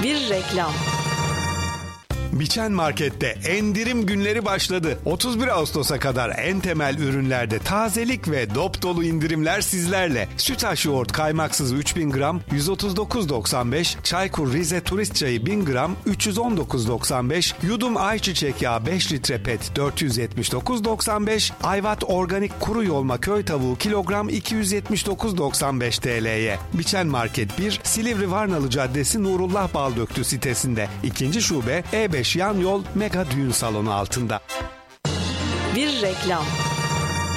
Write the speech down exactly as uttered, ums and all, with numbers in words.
Bir reklam. Biçen Market'te endirim günleri başladı. otuz bir Ağustos'a kadar en temel ürünlerde tazelik ve dop dolu indirimler sizlerle. Sütaş yoğurt kaymaksız üç bin gram yüz otuz dokuz doksan beş, Çaykur Rize Turist Çayı bin gram üç yüz on dokuz doksan beş, Yudum Ayçiçek Yağı beş litre pet dört yüz yetmiş dokuz doksan beş, Ayvat Organik Kuru Yolma Köy Tavuğu kilogram iki yüz yetmiş dokuz doksan beş T L'ye. Biçen Market bir, Silivri Varnalı Caddesi Nurullah Baldöktü sitesinde. İkinci şube E beş yan yol Mega Düğün Salonu altında. Bir reklam.